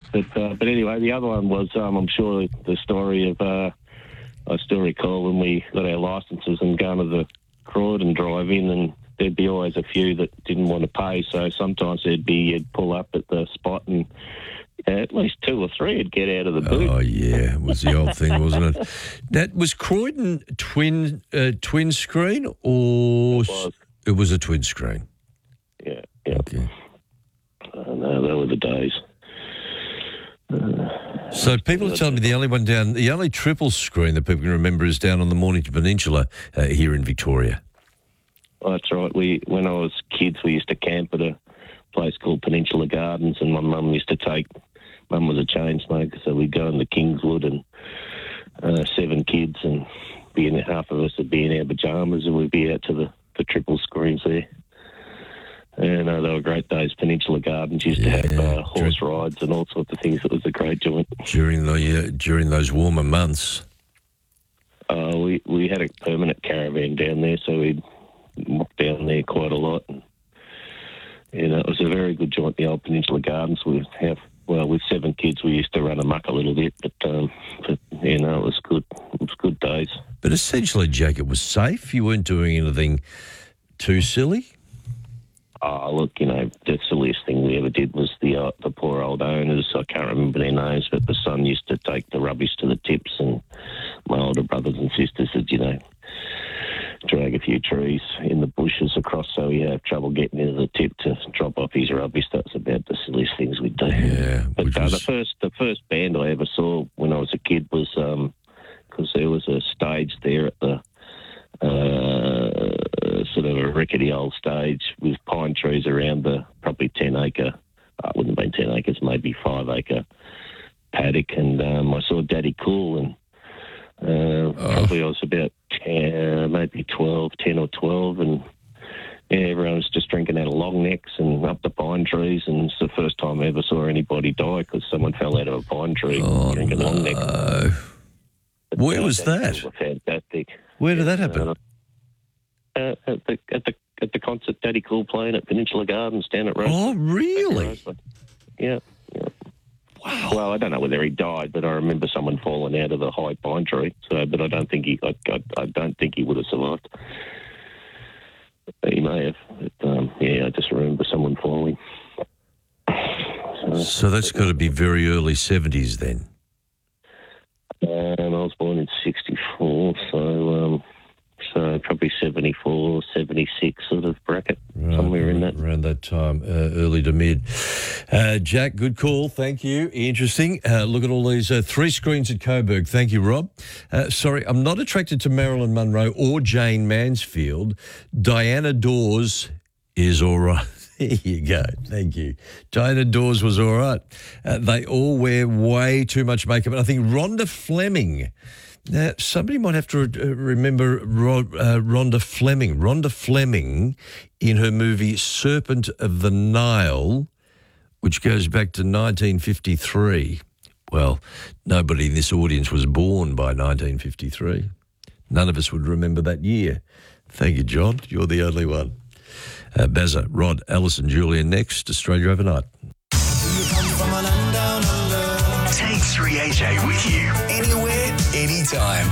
But anyway, the other one was, I'm sure the story of, I still recall when we got our licences and going to the Croydon drive-in, and there'd be always a few that didn't want to pay, so sometimes you'd pull up at the spot and at least 2 or 3 would get out of the boot. Oh, yeah, it was the old thing, wasn't it? That was Croydon twin screen, or it was a twin screen? Yeah. Okay. No, they were the days. So people are telling me the only triple screen that people can remember is down on the Mornington Peninsula here in Victoria. Oh, that's right. When I was kids, we used to camp at a place called Peninsula Gardens, and my mum used to take. Mum was a chain smoker, so we'd go into Kingswood and 7 kids, and half of us would be in our pyjamas, and we'd be out to the triple screens there. And they were great days. Peninsula Gardens used to have horse rides and all sorts of things. It was a great joint. During those warmer months. We had a permanent caravan down there, so we'd walk down there quite a lot. And, it was a very good joint, the old Peninsula Gardens. With 7 kids, we used to run amok a little bit, but it was good. It was good days. But essentially, Jack, it was safe. You weren't doing anything too silly. Oh, look, the silliest thing we ever did was the poor old owners. I can't remember their names, but the son used to take the rubbish to the tips, and my older brothers and sisters would, drag a few trees in the bushes across, so he had trouble getting into the tip to drop off his rubbish. That's about the silliest things we'd do. Yeah, but the first band I ever saw when I was a kid was because there was a stage there at the sort of a rickety old stage with pine trees around the probably 10 acre. It wouldn't have been 10 acres, maybe 5 acre paddock, and I saw Daddy Cool, and probably I was about 10 or 12, and everyone was just drinking out of long necks and up the pine trees, and it's the first time I ever saw anybody die because someone fell out of a pine tree drinking long necks. Where was that? Fantastic. Where did that happen? At the concert, Daddy Cool playing at Peninsula Gardens down at Roseland. Oh, really? Yeah. Wow. Well, I don't know whether he died, but I remember someone falling out of the high pine tree. So, but I don't think he would have survived. He may have. But, I just remember someone falling. So that's got to be very early 70s then. I was born in 64, so probably 74, 76 sort of bracket, somewhere in that. Around that time, early to mid. Jack, good call. Thank you. Interesting. Look at all these 3 screens at Coburg. Thank you, Rob. Sorry, I'm not attracted to Marilyn Monroe or Jane Mansfield. Diana Dawes is all right. There you go. Thank you. Diana Dawes was all right. They all wear way too much makeup. And I think Rhonda Fleming. Now, somebody might have to remember Rhonda Fleming. Rhonda Fleming in her movie Serpent of the Nile, which goes back to 1953. Well, nobody in this audience was born by 1953. None of us would remember that year. Thank you, John. You're the only one. Bazza, Rod, Alison, Julian next. Australia Overnight. Take 3AJ with you anywhere, anytime.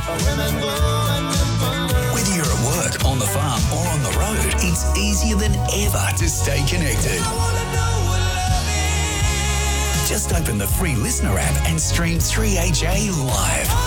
Whether you're at work, on the farm, or on the road, it's easier than ever to stay connected. Just open the free Listener app and stream 3AJ live.